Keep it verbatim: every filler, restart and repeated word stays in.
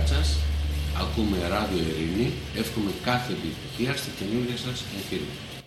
Κράτσας, ακούμε Ράδιο Ειρήνη, εύχομαι κάθε επιτυχία στη καινούργια σας εγχείρημα.